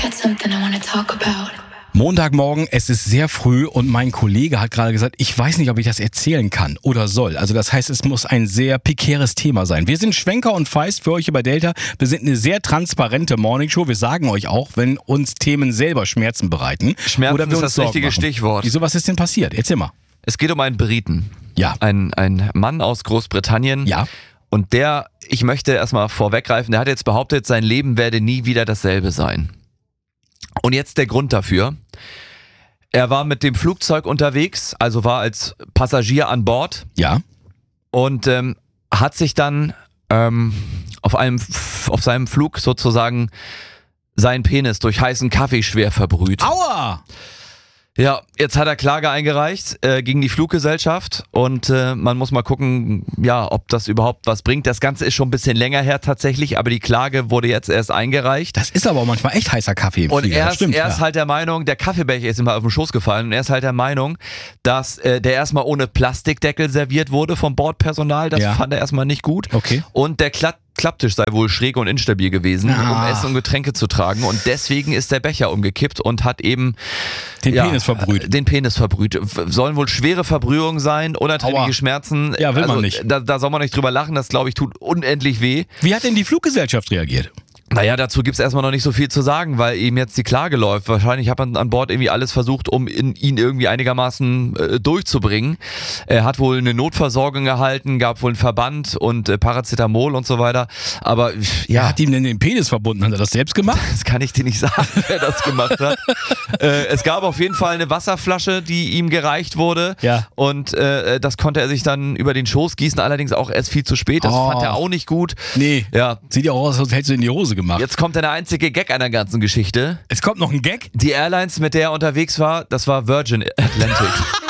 Got something I want to talk about. Montagmorgen, es ist sehr früh und mein Kollege hat gerade gesagt, ich weiß nicht, ob ich das erzählen kann oder soll. Also das heißt, es muss ein sehr pikäres Thema sein. Wir sind Schwenker und Feist für euch hier bei Delta. Wir sind eine sehr transparente Morningshow. Wir sagen euch auch, wenn uns Themen selber Schmerzen bereiten. Schmerzen oder wir ist uns das richtige Sorgen machen. Stichwort. Wieso, was ist denn passiert? Erzähl mal. Es geht um einen Briten. Ja. Ein Mann aus Großbritannien. Ja. Und ich möchte erstmal vorweggreifen, der hat jetzt behauptet, sein Leben werde nie wieder dasselbe sein. Und jetzt der Grund dafür. Er war mit dem Flugzeug unterwegs, also war als Passagier an Bord. Ja. Und hat sich dann auf seinem Flug sozusagen seinen Penis durch heißen Kaffee schwer verbrüht. Aua! Ja, jetzt hat er Klage eingereicht gegen die Fluggesellschaft und man muss mal gucken, ja, ob das überhaupt was bringt. Das Ganze ist schon ein bisschen länger her tatsächlich, aber die Klage wurde jetzt erst eingereicht. Das ist aber auch manchmal echt heißer Kaffee im Und Flieger. er ist halt der Meinung, der Kaffeebecher ist ihm mal auf den Schoß gefallen und er ist halt der Meinung, dass der erstmal ohne Plastikdeckel serviert wurde vom Bordpersonal. Das fand er erstmal nicht gut. Okay. Und der Klapptisch sei wohl schräg und instabil gewesen, um Essen und Getränke zu tragen. Und deswegen ist der Becher umgekippt und hat eben den Penis verbrüht. Sollen wohl schwere Verbrühungen sein, unerträgliche Schmerzen. Ja, will man nicht. Da soll man nicht drüber lachen, das glaube ich tut unendlich weh. Wie hat denn die Fluggesellschaft reagiert? Naja, dazu gibt's erstmal noch nicht so viel zu sagen, weil eben jetzt die Klage läuft. Wahrscheinlich hat man an Bord irgendwie alles versucht, um ihn irgendwie einigermaßen durchzubringen. Er hat wohl eine Notversorgung erhalten, gab wohl einen Verband und Paracetamol und so weiter. Aber Wer hat ihm denn den Penis verbunden? Hat er das selbst gemacht? Das kann ich dir nicht sagen, wer das gemacht hat. Es gab auf jeden Fall eine Wasserflasche, die ihm gereicht wurde. Ja. Und das konnte er sich dann über den Schoß gießen, allerdings auch erst viel zu spät. Das fand er auch nicht gut. Nee. Ja. Sieht ja auch aus, als hättest du in die Hose gemacht. Jetzt kommt der einzige Gag einer ganzen Geschichte. Es kommt noch ein Gag? Die Airlines, mit der er unterwegs war, das war Virgin Atlantic.